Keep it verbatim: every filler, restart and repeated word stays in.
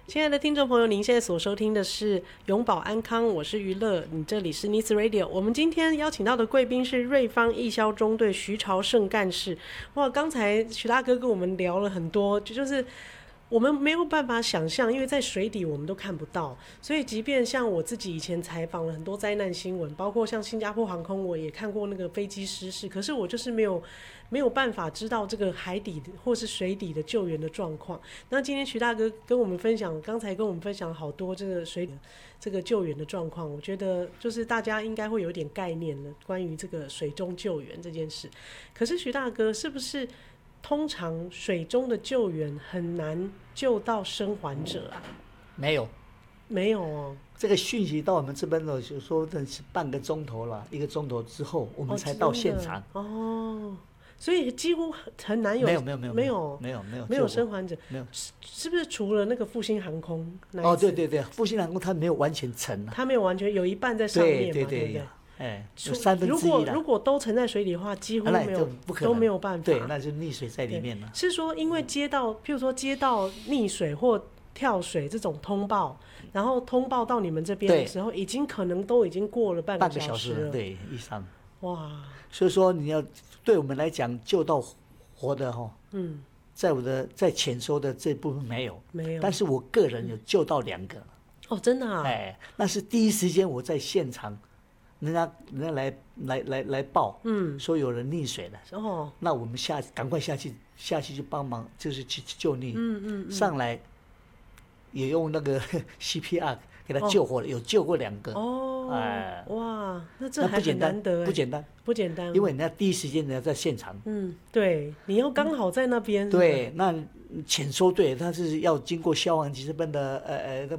亲爱的听众朋友，您现在所收听的是永保安康，我是娱乐，你这里是 News Radio。我们今天邀请到的贵宾是瑞芳义消中队徐朝胜干事。哇，刚才徐大哥跟我们聊了很多，就就是我们没有办法想象，因为在水底我们都看不到，所以即便像我自己以前采访了很多灾难新闻，包括像新加坡航空，我也看过那个飞机失事，可是我就是没有没有办法知道这个海底或是水底的救援的状况。那今天徐大哥跟我们分享，刚才跟我们分享好多这个水底这个救援的状况，我觉得就是大家应该会有点概念了，关于这个水中救援这件事。可是徐大哥，是不是通常水中的救援很难救到生还者啊？ 没有， 没有哦。 这个讯息到我们这边的，就说的是半个钟头了，一个钟头之后我们才到现场。 哦，哦，所以几乎很难有。 没有没有没有没有没有没有没有生还者。 没有， 是是不是除了那个复兴航空那一次？ 哦，对对对，复兴航空它没有完全沉啊， 它没有完全有一半在上面嘛， 对对对对不对？ 哎，有三分之一如果啦如果都沉在水里的话，几乎啊那没有， 就不可能都没有办法。 对，那就溺水在里面了。 是说，因为接到，譬如说接到溺水或跳水这种通报，然后通报到你们这边的时候，已经可能都已经过了半个小时了， 半个小时对以上。 哇！ 所以说你要对我们来讲救到活的哈，嗯，在我的在潜收的这部分没有， 没有， 但是我个人有救到两个。 哦，真的啊？ 哎，那是第一时间我在现场。人家人家来来来来报，嗯，说有人溺水了，哦，那我们下赶快下去下去去帮忙，就是去救溺，嗯嗯, 嗯，上来也用那个 C P R 给他救活了，哦、有救过两个，哦，哎， 哇，那这还很难得， 不简单， 不简单， 因为人家第一时间人家在现场， 嗯，对，你要刚好在那边， 对，那潜搜队他是要经过消防局这边的呃呃。